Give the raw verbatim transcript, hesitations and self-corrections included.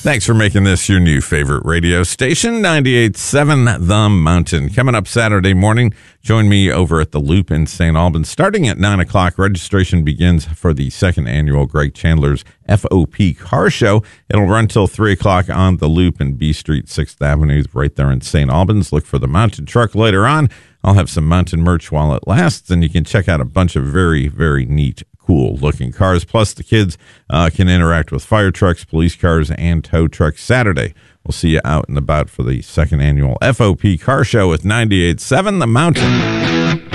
Thanks for making this your new favorite radio station, ninety-eight point seven The Mountain. Coming up Saturday morning, join me over at the Loop in Saint Albans. Starting at nine o'clock, registration begins for the second annual Greg Chandler's F O P Car Show. It'll run till three o'clock on the Loop in B Street, sixth Avenue, right there in Saint Albans. Look for the Mountain Truck later on. I'll have some Mountain merch while it lasts, and you can check out a bunch of very, very neat, cool-looking cars. Plus, the kids uh, can interact with fire trucks, police cars, and tow trucks Saturday. We'll see you out and about for the second annual F O P Car Show with ninety-eight point seven The Mountain.